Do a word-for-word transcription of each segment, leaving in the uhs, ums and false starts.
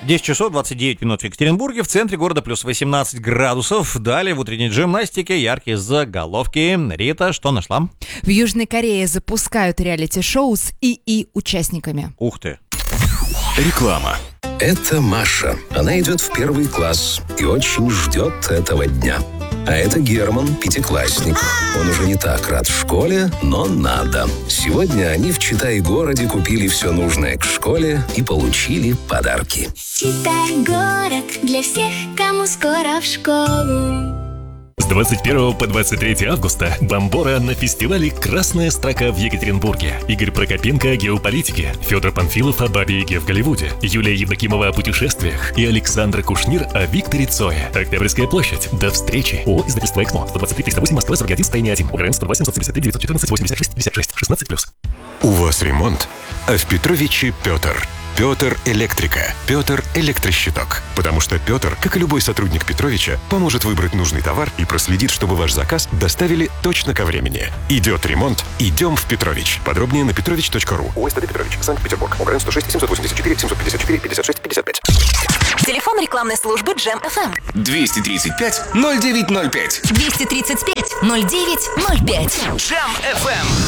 десять часов двадцать девять минут в Екатеринбурге, в центре города плюс восемнадцать градусов. Далее в утренней гимнастике яркие заголовки. Рита, что нашла? В Южной Корее запускают реалити-шоу с ИИ-участниками. Ух ты. Реклама. Это Маша. Она идет в первый класс и очень ждет этого дня. А это Герман, пятиклассник. Он уже не так рад в школе, но надо. Сегодня они в Читай-городе купили все нужное к школе и получили подарки. Читай-город для всех, кому скоро в школу. С двадцать первого по двадцать третье августа Бомбора на фестивале «Красная строка» в Екатеринбурге. Игорь Прокопенко о геополитике, Федор Панфилов о Бабе Яге в Голливуде, Юлия Евдокимова о путешествиях и Александра Кушнир о Викторе Цое. Октябрьская площадь. До встречи. О, издательство «Эксмо». сто двадцать три триста восемь, Москва, сорок один, состояние один. УГРН сто два семьсот семьдесят три девятьсот четырнадцать восемьдесят шесть пятьдесят шесть. шестнадцать плюс. У вас ремонт, а в Петровиче Петр. Петр Электрика. Петр Электрощиток. Потому что Петр, как и любой сотрудник Петровича, поможет выбрать нужный товар и проследит, чтобы ваш заказ доставили точно ко времени. Идет ремонт, идем в Петрович. Подробнее на петрович точка ру. ОСТД Петрович, Санкт-Петербург. УГРН сто шесть семьсот восемьдесят четыре семьсот пятьдесят четыре пятьдесят шесть пятьдесят пять. Телефон рекламной службы Джем эф эм. двести тридцать пять ноль девять ноль пять. двести тридцать пять ноль девять ноль пять. Джем эф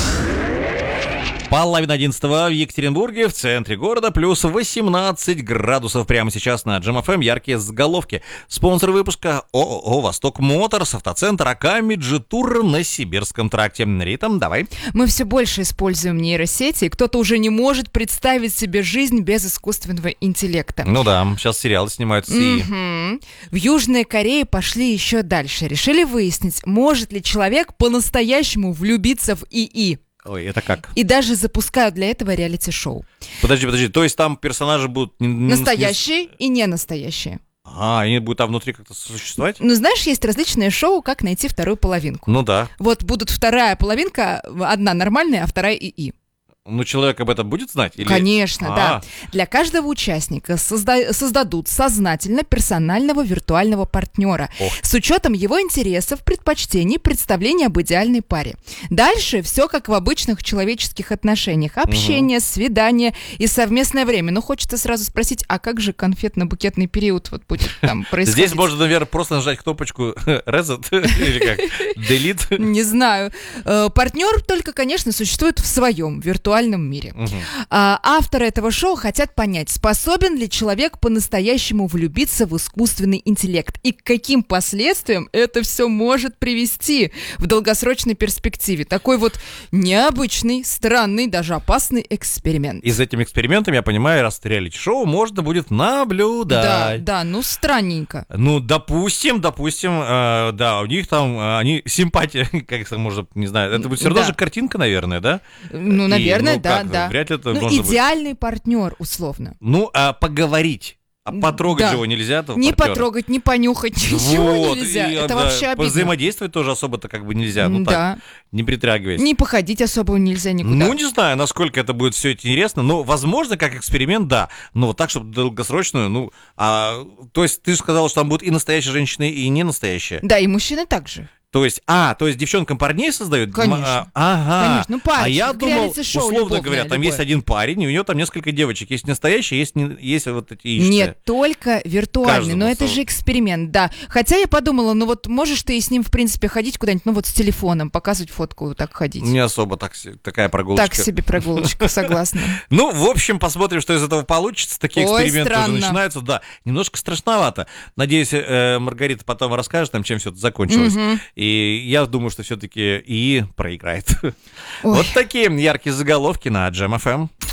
эм. Половина одиннадцатого в Екатеринбурге, в центре города, плюс восемнадцать градусов. Прямо сейчас на Джем эф эм яркие заголовки. Спонсор выпуска ООО «Восток Моторс», автоцентр АК «Меджитур» на Сибирском тракте. Рита, давай. Мы все больше используем нейросети, и кто-то уже не может представить себе жизнь без искусственного интеллекта. Ну да, сейчас сериалы снимаются. И... Угу. В Южной Корее пошли еще дальше. Решили выяснить, может ли человек по-настоящему влюбиться в ИИ. Ой, это как? И даже запускают для этого реалити-шоу. Подожди, подожди, то есть там персонажи будут... Не, не, настоящие и не настоящие. А, они будут там внутри как-то существовать? Ну, знаешь, есть различные шоу, как найти вторую половинку. Ну да. Вот будут вторая половинка, одна нормальная, а вторая ИИ. Ну, человек об этом будет знать? Или... Конечно, А-а-а. да. Для каждого участника созда- создадут сознательно персонального виртуального партнера Ох. с учетом его интересов, предпочтений, представлений об идеальной паре. Дальше все как в обычных человеческих отношениях. Общение, угу. свидание и совместное время. Но хочется сразу спросить, а как же конфетно-букетный период вот будет там происходить? Здесь можно, наверное, просто нажать кнопочку Reset или как? Delete? Не знаю. Партнер только, конечно, существует в своем виртуальном мире. Угу. А, авторы этого шоу хотят понять, способен ли человек по-настоящему влюбиться в искусственный интеллект и к каким последствиям это все может привести в долгосрочной перспективе. Такой вот необычный, странный, даже опасный эксперимент. И за этим экспериментом, я понимаю, раз это реалити-шоу, можно будет наблюдать. Да, да, ну странненько. Ну, допустим, допустим, э, да, у них там, э, они симпатия, как это можно, не знаю, это будет все равно да. же картинка, наверное, да? Ну, наверное. И, ну, да, как, да. Вряд ли это ну, можно идеальный быть. партнер, условно. Ну, а поговорить. А потрогать да. же его нельзя, этого Не партнера. потрогать, не понюхать, ничего вот, нельзя. И, это да, вообще обидно. Взаимодействовать тоже особо-то как бы нельзя. Ну да. так, не притрагиваясь. Не походить особо нельзя никуда. Ну, не знаю, насколько это будет все интересно. Но, возможно, как эксперимент, да. Но вот так, чтобы долгосрочную, ну... А, то есть ты же сказал, что там будут и настоящие женщины, и не настоящие. Да, и мужчины также. То есть, а, то есть девчонкам парней создают? Конечно. Ага. Конечно. Ну, парень, а я думал, условно любовное, говоря, там любое. есть один парень, и у него там несколько девочек. Есть настоящие, есть, не, есть вот эти ищите. Нет, только виртуальный. Каждому но это свой. же эксперимент, да. Хотя я подумала, ну вот можешь ты с ним, в принципе, ходить куда-нибудь, ну вот с телефоном, показывать фотку, так ходить. Не особо так, такая прогулочка. Так себе прогулочка, согласна. Ну, в общем, посмотрим, что из этого получится. Такие Ой, эксперименты странно. уже начинаются. Да, немножко страшновато. Надеюсь, э, Маргарита потом расскажет нам, чем все это закончилось. Угу. И я думаю, что все-таки и проиграет. Вот такие яркие заголовки на Джем эф эм.